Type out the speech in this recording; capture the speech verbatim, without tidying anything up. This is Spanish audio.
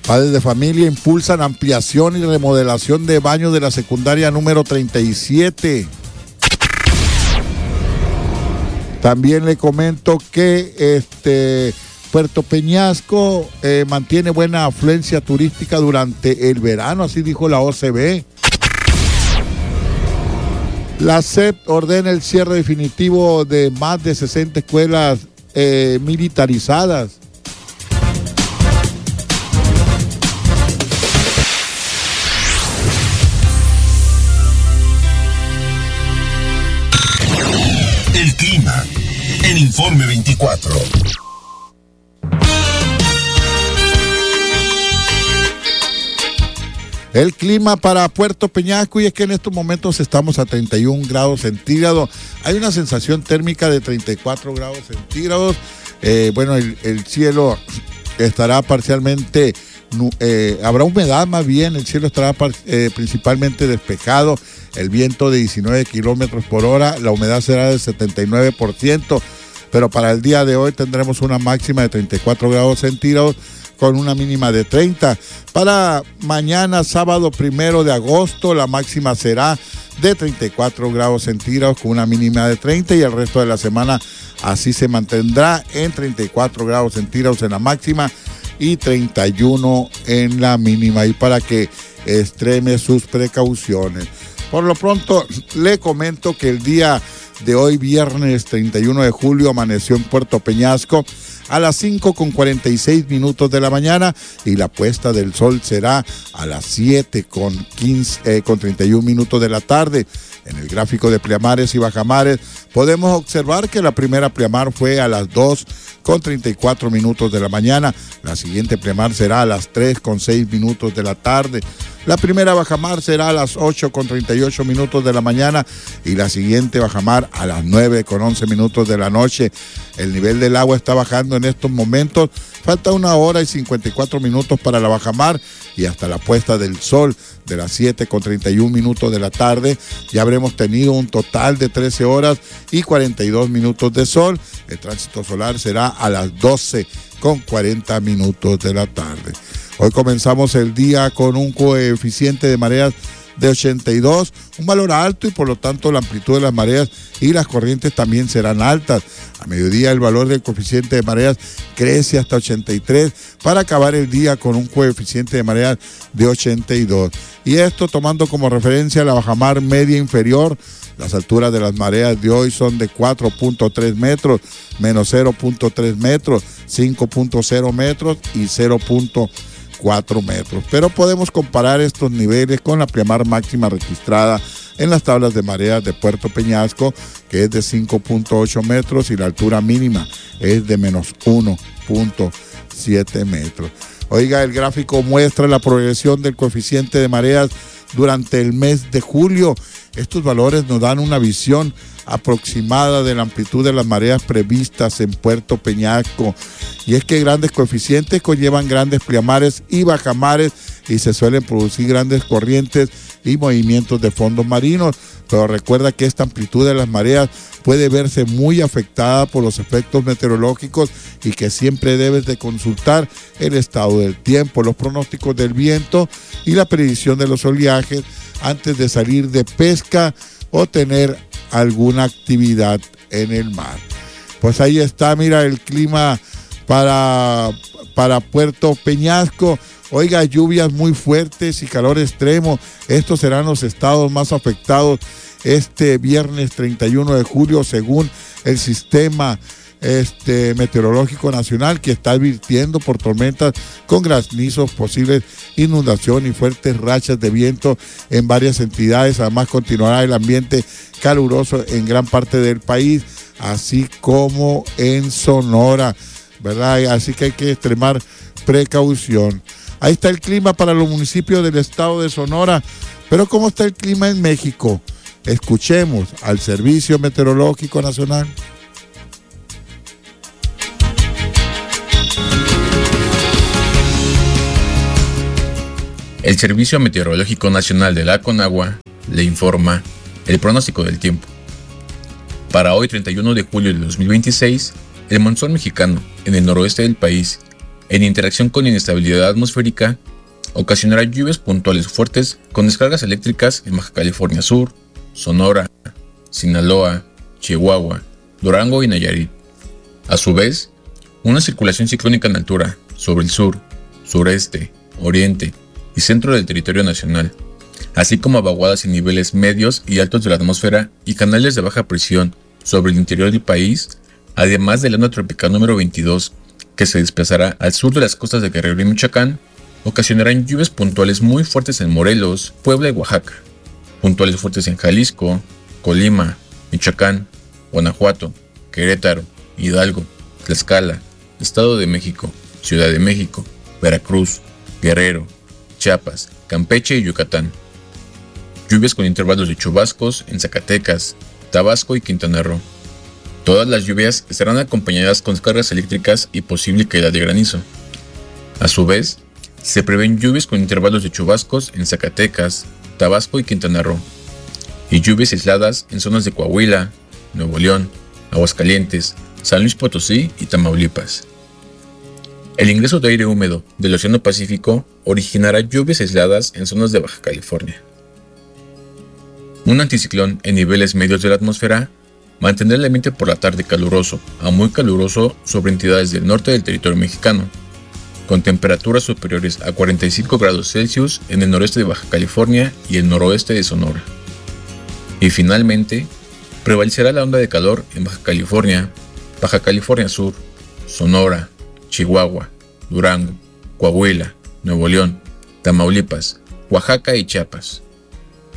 Padres de familia impulsan ampliación y remodelación de baños de la secundaria número treinta y siete. También le comento que este Puerto Peñasco eh, mantiene buena afluencia turística durante el verano, así dijo la O C B. La S E P ordena el cierre definitivo de más de sesenta escuelas eh, militarizadas. El clima en Informe veinticuatro. El clima para Puerto Peñasco, y es que en estos momentos estamos a treinta y un grados centígrados. Hay una sensación térmica de treinta y cuatro grados centígrados. Eh, bueno, el, el cielo estará parcialmente, eh, habrá humedad más bien, el cielo estará par, eh, principalmente despejado. El viento de diecinueve kilómetros por hora, la humedad será del setenta y nueve por ciento. Pero para el día de hoy tendremos una máxima de treinta y cuatro grados centígrados con una mínima de treinta. Para mañana, sábado primero de agosto, la máxima será de treinta y cuatro grados centígrados con una mínima de treinta, y el resto de la semana así se mantendrá en treinta y cuatro grados centígrados en la máxima y treinta y uno en la mínima, y para que extreme sus precauciones. Por lo pronto, le comento que el día de hoy, viernes treinta y uno de julio, amaneció en Puerto Peñasco a las cinco con cuarenta y seis minutos de la mañana, y la puesta del sol será a las siete con treinta y un minutos de la tarde. En el gráfico de pleamares y bajamares podemos observar que la primera pleamar fue a las dos con treinta y cuatro minutos de la mañana, la siguiente pleamar será a las tres con seis minutos de la tarde, la primera bajamar será a las ocho con treinta y ocho minutos de la mañana y la siguiente bajamar a las nueve con once minutos de la noche. El nivel del agua está bajando en estos momentos, falta una hora y cincuenta y cuatro minutos para la bajamar, y hasta la puesta del sol de las siete con treinta y un minutos de la tarde ya habremos tenido un total de trece horas y cuarenta y dos minutos de sol. El tránsito solar será a las doce con cuarenta minutos de la tarde. Hoy comenzamos el día con un coeficiente de mareas de ochenta y dos, un valor alto, y por lo tanto la amplitud de las mareas y las corrientes también serán altas. A mediodía el valor del coeficiente de mareas crece hasta ochenta y tres para acabar el día con un coeficiente de mareas de ochenta y dos. Y esto tomando como referencia la bajamar media inferior. Las alturas de las mareas de hoy son de cuatro punto tres metros, menos cero punto tres metros, cinco punto cero metros y cero punto cuatro metros. Pero podemos comparar estos niveles con la pleamar máxima registrada en las tablas de mareas de Puerto Peñasco, que es de cinco punto ocho metros, y la altura mínima es de menos uno punto siete metros. Oiga, el gráfico muestra la progresión del coeficiente de mareas durante el mes de julio. Estos valores nos dan una visión aproximada de la amplitud de las mareas previstas en Puerto Peñasco. Y es que grandes coeficientes conllevan grandes pleamares y bajamares, y se suelen producir grandes corrientes y movimientos de fondos marinos. Pero recuerda que esta amplitud de las mareas puede verse muy afectada por los efectos meteorológicos, y que siempre debes de consultar el estado del tiempo, los pronósticos del viento y la predicción de los oleajes antes de salir de pesca o tener alguna actividad en el mar. Pues ahí está, mira el clima para, para Puerto Peñasco. Oiga, lluvias muy fuertes y calor extremo. Estos serán los estados más afectados este viernes treinta y uno de julio, según el sistema este, meteorológico nacional, que está advirtiendo por tormentas con granizos, posibles inundación y fuertes rachas de viento en varias entidades. Además, continuará el ambiente caluroso en gran parte del país, así como en Sonora, ¿verdad? Así que hay que extremar precaución. Ahí está el clima para los municipios del estado de Sonora. Pero ¿cómo está el clima en México? Escuchemos al Servicio Meteorológico Nacional. El Servicio Meteorológico Nacional de la Conagua le informa el pronóstico del tiempo. Para hoy, treinta y uno de julio de dos mil veintiséis, el monzón mexicano en el noroeste del país en interacción con inestabilidad atmosférica, ocasionará lluvias puntuales fuertes con descargas eléctricas en Baja California Sur, Sonora, Sinaloa, Chihuahua, Durango y Nayarit. A su vez, una circulación ciclónica en altura sobre el sur, sureste, oriente y centro del territorio nacional, así como vaguadas en niveles medios y altos de la atmósfera y canales de baja presión sobre el interior del país, además del onda tropical número veintidós, que se desplazará al sur de las costas de Guerrero y Michoacán, ocasionarán lluvias puntuales muy fuertes en Morelos, Puebla y Oaxaca, puntuales fuertes en Jalisco, Colima, Michoacán, Guanajuato, Querétaro, Hidalgo, Tlaxcala, Estado de México, Ciudad de México, Veracruz, Guerrero, Chiapas, Campeche y Yucatán. Lluvias con intervalos de chubascos en Zacatecas, Tabasco y Quintana Roo. Todas las lluvias estarán acompañadas con descargas eléctricas y posible caída de granizo. A su vez, se prevén lluvias con intervalos de chubascos en Zacatecas, Tabasco y Quintana Roo, y lluvias aisladas en zonas de Coahuila, Nuevo León, Aguascalientes, San Luis Potosí y Tamaulipas. El ingreso de aire húmedo del Océano Pacífico originará lluvias aisladas en zonas de Baja California. Un anticiclón en niveles medios de la atmósfera mantendrá el ambiente por la tarde caluroso a muy caluroso sobre entidades del norte del territorio mexicano, con temperaturas superiores a cuarenta y cinco grados Celsius en el noreste de Baja California y el noroeste de Sonora. Y finalmente, prevalecerá la onda de calor en Baja California, Baja California Sur, Sonora, Chihuahua, Durango, Coahuila, Nuevo León, Tamaulipas, Oaxaca y Chiapas.